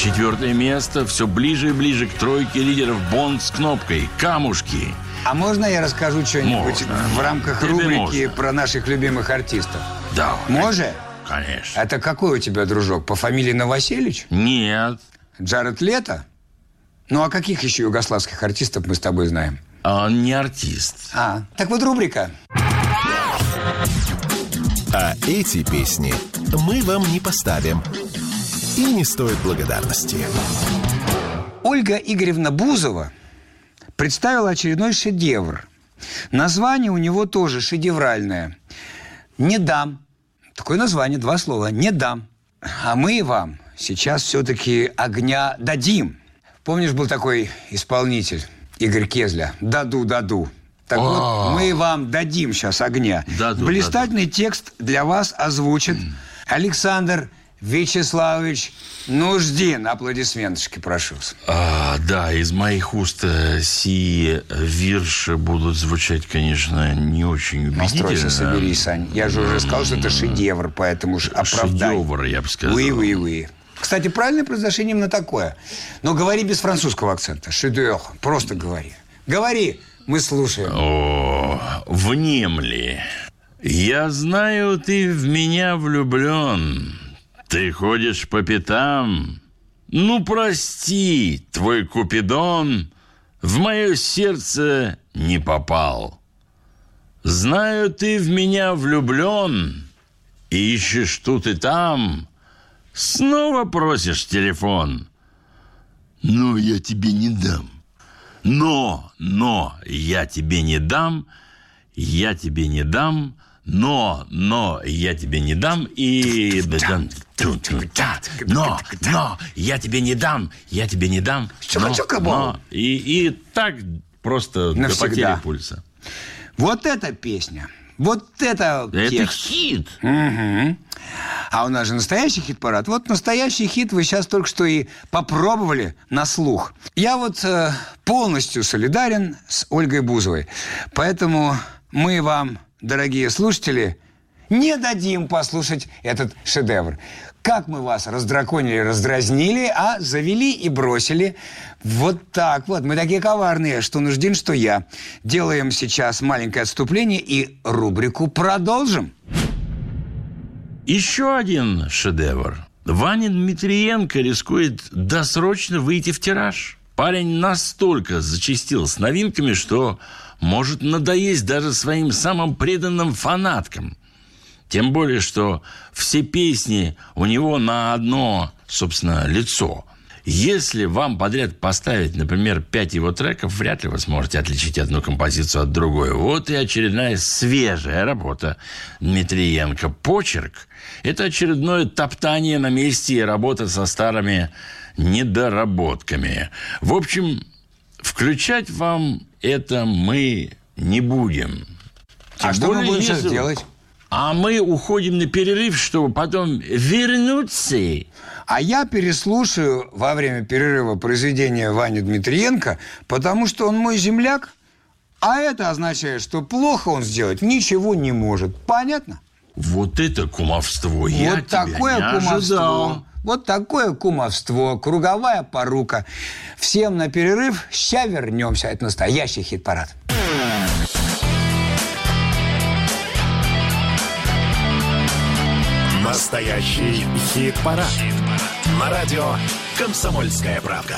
4 место все ближе и ближе к тройке лидеров Бонд с кнопкой «Камушки». А можно я расскажу что-нибудь в рамках рубрики можно. про наших любимых артистов? Да. Можно? Конечно. Это какой у тебя дружок? По фамилии Новоселич? Нет. Джаред Лето? Ну, а каких еще югославских артистов мы с тобой знаем? Он не артист. Так вот рубрика. А эти песни мы вам не поставим. И не стоит благодарности. Ольга Игоревна Бузова представила очередной шедевр. Название у него тоже шедевральное. «Не дам». Такое название, 2 слова. «Не дам». А мы вам сейчас все-таки огня дадим. Помнишь, был такой исполнитель Игорь Кезля? «Даду, даду». Так вот, мы вам дадим сейчас огня. Блистательный текст для вас озвучит Александр Вячеславович Нуждин. Аплодисменточки, прошу. Да, из моих уст сии вирши будут звучать, конечно, не очень убедительно. Настройся, соберись, Сань. Я же уже сказал, что это шедевр, поэтому уж оправдай. Шедевр, я бы сказал. Oui. Кстати, правильное произношение именно такое. Но говори без французского акцента. Шедевр. Просто говори. Говори. Мы слушаем. Внемли. Я знаю, ты в меня влюблен. Ты ходишь по пятам. Ну, прости, твой Купидон в мое сердце не попал. Знаю, ты в меня влюблен. Ищешь тут и там. Снова просишь телефон. Но я тебе не дам. Но я тебе не дам, я тебе не дам, но я тебе не дам, и... Но я тебе не дам, я тебе не дам, но... И так просто до потери пульса. Вот эта песня, вот это хит. Угу. А у нас же настоящий хит-парад. Вот настоящий хит вы сейчас только что и попробовали на слух. Я вот полностью солидарен с Ольгой Бузовой. Поэтому мы вам, дорогие слушатели, не дадим послушать этот шедевр. Как мы вас раздраконили, раздразнили, а завели и бросили. Вот так вот. Мы такие коварные, что Нуждин, что я. Делаем сейчас маленькое отступление и рубрику продолжим. Еще один шедевр. Ваня Дмитриенко рискует досрочно выйти в тираж. Парень настолько зачастил с новинками, что может надоесть даже своим самым преданным фанаткам. Тем более, что все песни у него на одно, собственно, лицо. Если вам подряд поставить, например, 5 его треков, вряд ли вы сможете отличить одну композицию от другой. Вот и очередная свежая работа Дмитриенко. «Почерк» – это очередное топтание на месте и работа со старыми недоработками. В общем, включать вам это мы не будем. А что мы будем сейчас делать? А мы уходим на перерыв, чтобы потом вернуться. А я переслушаю во время перерыва произведения Вани Дмитриенко, потому что он мой земляк, а это означает, что плохо он сделать ничего не может. Понятно? Вот это кумовство. Я вот такое не кумовство. Ожидал. Вот такое кумовство. Круговая порука. Всем на перерыв. Ща вернемся. Это настоящий хит-парад. Настоящий хит-парад. На радио «Комсомольская правда».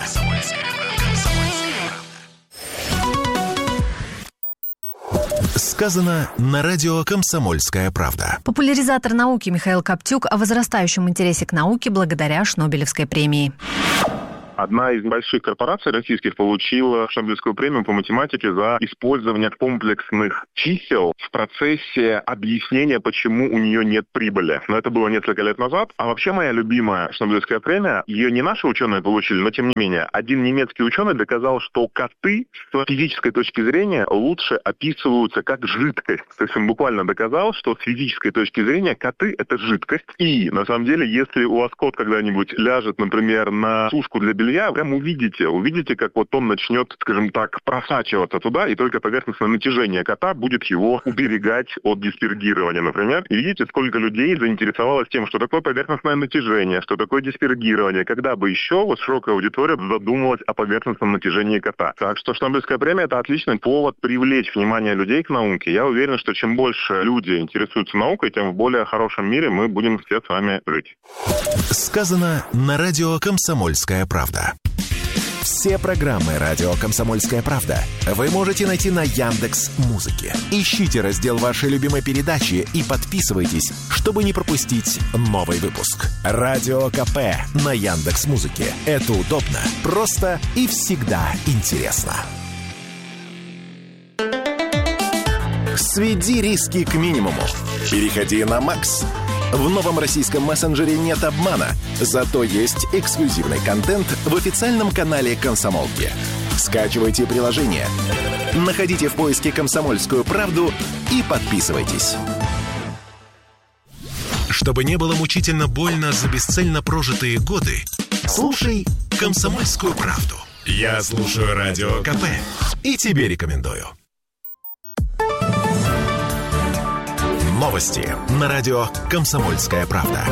Сказано на радио «Комсомольская правда». Популяризатор науки Михаил Коптюк о возрастающем интересе к науке благодаря Шнобелевской премии. Одна из больших корпораций российских получила Шнобелевскую премию по математике за использование комплексных чисел в процессе объяснения, почему у нее нет прибыли. Но это было несколько лет назад. А вообще моя любимая Шнобелевская премия, ее не наши ученые получили, но тем не менее, один немецкий ученый доказал, что коты с физической точки зрения лучше описываются как жидкость. То есть он буквально доказал, что с физической точки зрения коты – это жидкость. И, на самом деле, если у вас кот когда-нибудь ляжет, например, на сушку для белья, белья, прям увидите, как вот он начнет, скажем так, просачиваться туда, и только поверхностное натяжение кота будет его уберегать от диспергирования, например. И видите, сколько людей заинтересовалось тем, что такое поверхностное натяжение, что такое диспергирование, когда бы еще вот широкая аудитория задумалась о поверхностном натяжении кота. Так что Шнобелевская премия – это отличный повод привлечь внимание людей к науке. Я уверен, что чем больше люди интересуются наукой, тем в более хорошем мире мы будем все с вами жить. Сказано на радио «Комсомольская правда». Все программы «Радио Комсомольская правда» вы можете найти на Яндекс.Музыке. Ищите раздел вашей любимой передачи и подписывайтесь, чтобы не пропустить новый выпуск. Радио КП на Яндекс.Музыке. Это удобно, просто и всегда интересно. Сведи риски к минимуму. Переходи на Макс. В новом российском мессенджере нет обмана, зато есть эксклюзивный контент в официальном канале «Комсомолки». Скачивайте приложение, находите в поиске «Комсомольскую правду» и подписывайтесь. Чтобы не было мучительно больно за бесцельно прожитые годы, слушай «Комсомольскую правду». Я слушаю Радио КП и тебе рекомендую. Новости на радио «Комсомольская правда».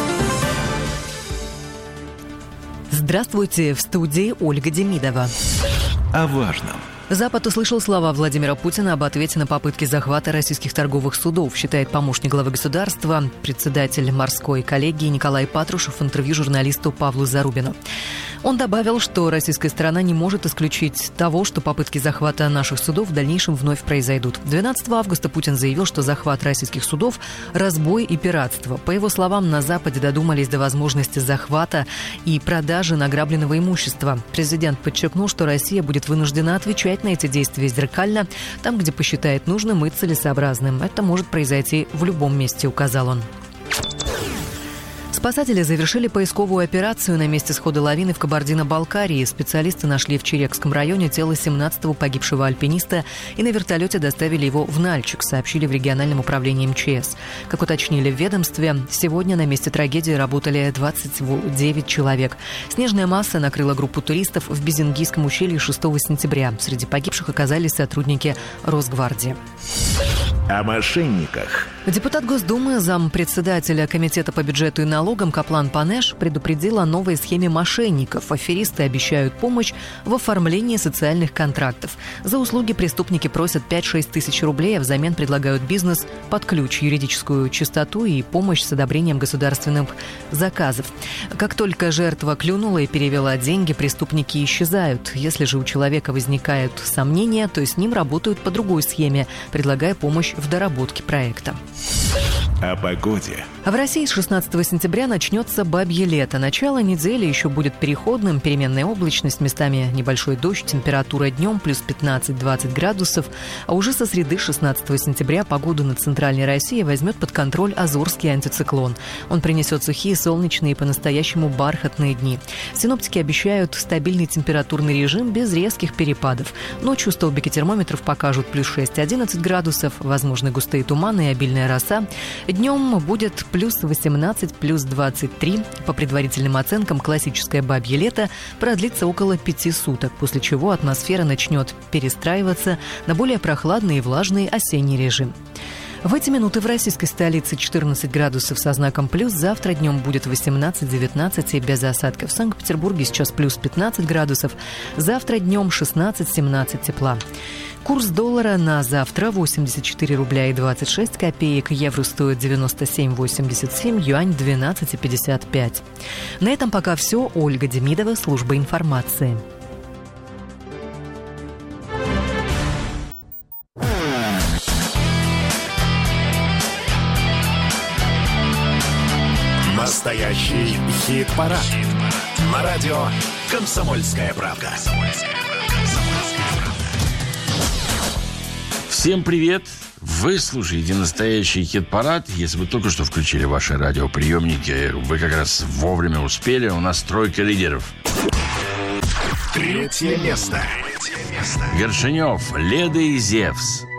Здравствуйте, в студии Ольга Демидова. О важном. Запад услышал слова Владимира Путина об ответе на попытки захвата российских торговых судов, считает помощник главы государства, председатель морской коллегии Николай Патрушев в интервью журналисту Павлу Зарубину. Он добавил, что российская сторона не может исключить того, что попытки захвата наших судов в дальнейшем вновь произойдут. 12 августа Путин заявил, что захват российских судов – разбой и пиратство. По его словам, на Западе додумались до возможности захвата и продажи награбленного имущества. Президент подчеркнул, что Россия будет вынуждена отвечать на эти действия зеркально, там, где посчитает нужным и целесообразным. Это может произойти в любом месте, указал он. Спасатели завершили поисковую операцию на месте схода лавины в Кабардино-Балкарии. Специалисты нашли в Черекском районе тело 17-го погибшего альпиниста и на вертолете доставили его в Нальчик, сообщили в региональном управлении МЧС. Как уточнили в ведомстве, сегодня на месте трагедии работали 29 человек. Снежная масса накрыла группу туристов в Безингийском ущелье 6 сентября. Среди погибших оказались сотрудники Росгвардии. О мошенниках. Депутат Госдумы, зампредседателя Комитета по бюджету и налогам Каплан Панеш предупредил о новой схеме мошенников. Аферисты обещают помощь в оформлении социальных контрактов. За услуги преступники просят 5-6 тысяч рублей, а взамен предлагают бизнес под ключ, юридическую чистоту и помощь с одобрением государственных заказов. Как только жертва клюнула и перевела деньги, преступники исчезают. Если же у человека возникают сомнения, то с ним работают по другой схеме, предлагая помощь в доработке проекта. О погоде. В России с 16 сентября начнется бабье лето. Начало недели еще будет переходным, переменная облачность, местами небольшой дождь, температура днем плюс 15-20 градусов. А уже со среды 16 сентября погоду над центральной Россией возьмет под контроль Азорский антициклон. Он принесет сухие, солнечные и по-настоящему бархатные дни. Синоптики обещают стабильный температурный режим без резких перепадов. Ночью столбики термометров покажут плюс 6-11 градусов, возможны густые туманы и обильная роса. Днем будет плюс 18, плюс 23. По предварительным оценкам, классическое бабье лето продлится около 5 суток, после чего атмосфера начнет перестраиваться на более прохладный и влажный осенний режим. В эти минуты в российской столице 14 градусов со знаком плюс, завтра днем будет 18-19 и без осадков. В Санкт-Петербурге сейчас плюс 15 градусов, завтра днем 16-17 тепла. Курс доллара на завтра 84 рубля и 26 копеек, евро стоит 97,87, юань 12,55. На этом пока все. Ольга Демидова, служба информации. Настоящий хит-парад. На радио «Комсомольская правда». Всем привет! Вы слушаете настоящий хит-парад. Если вы только что включили ваши радиоприемники, вы как раз вовремя успели. У нас тройка лидеров. Третье место. Горшенев, Леда и Зевс.